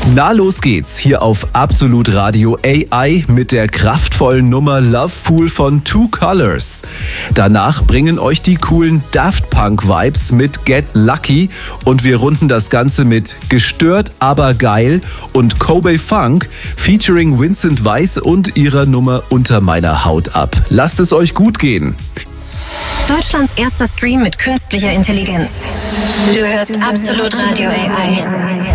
Na, los geht's hier auf Absolut Radio AI mit der kraftvollen Nummer Love Fool von Two Colors. Danach bringen euch die coolen Daft Punk Vibes mit Get Lucky und wir runden das Ganze mit Gestört, aber geil und Kobe Funk featuring Vincent Weiss und ihrer Nummer Unter meiner Haut ab. Lasst es euch gut gehen. Deutschlands erster Stream mit künstlicher Intelligenz. Du hörst Absolut Radio AI.